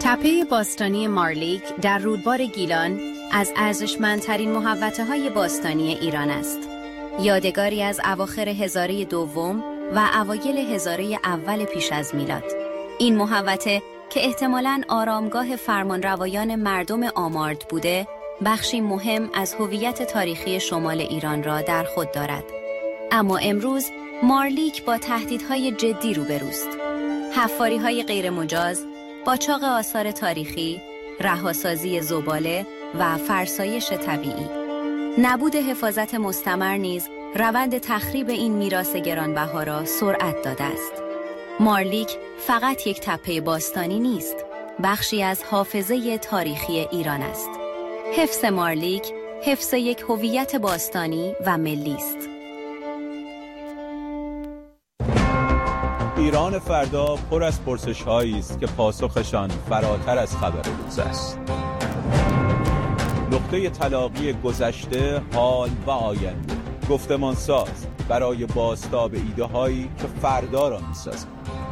تپه باستانی مارلیک در رودبار گیلان از ارزشمندترین محوطه‌های باستانی ایران است. یادگاری از اواخر هزاره دوم و اوایل هزاره اول پیش از میلاد. این محوطه که احتمالاً آرامگاه فرمانروایان مردم آمارد بوده، بخشی مهم از هویت تاریخی شمال ایران را در خود دارد. اما امروز مارلیک با تهدیدهای جدی روبروست. حفاری‌های غیرمجاز، قاچاق آثار تاریخی، رهاسازی زباله و فرسایش طبیعی. نبود حفاظت مستمر نیز روند تخریب این میراث گرانبها را سرعت داده است. مارلیک فقط یک تپه باستانی نیست، بخشی از حافظه تاریخی ایران است. حفظ مارلیک، حفظ یک هویت باستانی و ملی است. ایران فردا پر از پرسش‌هایی است که پاسخشان فراتر از خبر روز است. نقطه تلاقی گذشته، حال و آینده، گفتمانساز برای بازتاب ایده‌هایی که فردا را می‌سازند.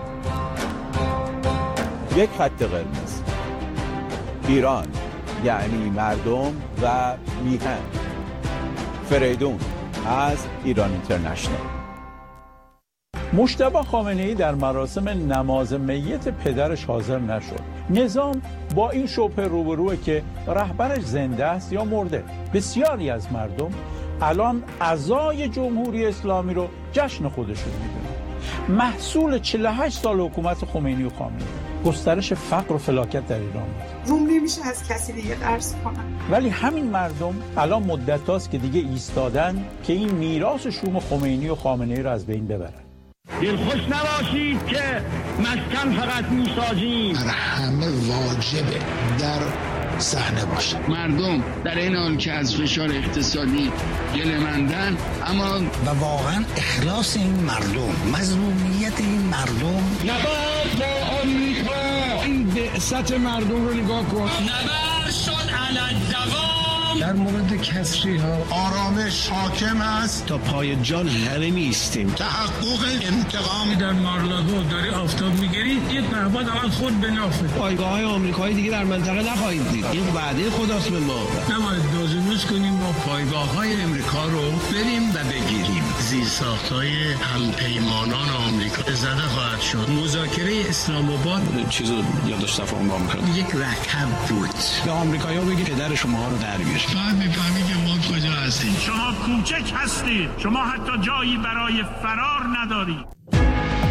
یک خط قرمز. ایران یعنی مردم و میهن. فریدون از ایران اینترنشنال. مجتبی خامنه‌ای در مراسم نماز میت پدرش حاضر نشد. نظام با این شبهه روبروه که رهبرش زنده است یا مرده. بسیاری از مردم الان عزای جمهوری اسلامی رو جشن خودشون میدونن. محصول 48 سال حکومت خمینی و خامنه‌ای، گسترش فقر و فلاکت در ایران بود. روم نمیشه از کسی دیگه قرض کنن. ولی همین مردم الان مدت هاست که دیگه ایستادن که این میراث شوم خمینی و خامنه‌ای رو از بین ببرن. دلخوش نباشید که مسکن فقط میسازیم. همه واجبه در صحنه باشه. مردم در این حال که از فشار اقتصادی گله‌مندن، اما و واقعا اخلاص این مردم، مظلومیت این مردم. نبرد با آمریکا، این بعثت مردم رو نگاه کن. نبرد شد علی الدوام. در مورد کسری ها آرامش حاکم است. تا پای جان همه میستیم. تحقق انتقام. در مارلاگو داری آفتاب میگیری، یه پهباد اول خود به نافه. پایگاه های آمریکایی دیگه در منطقه نخواهید دید. این وعده خداست به ما. نباید دوزنوز کنیم با پایگاه های امریکا رو بریم و بگیریم. زیرساخت‌های همپیمانان آمریکا زده خواهد شد. مذاکره اسلام آباد چیزو یادداشت تفاهم با می‌کنه. یک رکب بود. به آمریکایی‌ها بگید پدر شما رو در بیارید. بعد می‌فهمید که ما کجا هستیم. شما کوچک هستید. شما حتی جایی برای فرار ندارید.